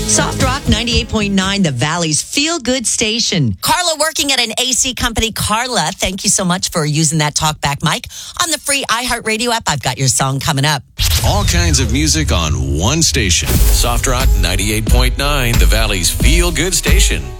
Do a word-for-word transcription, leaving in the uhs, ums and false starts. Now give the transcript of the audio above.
Soft Rock ninety-eight point nine, the Valley's feel-good station. Carla working at an A C company. Carla, thank you so much for using that talkback mic. On the free iHeartRadio app, I've got your song coming up. All kinds of music on one station. Soft Rock ninety-eight point nine, the Valley's feel-good station.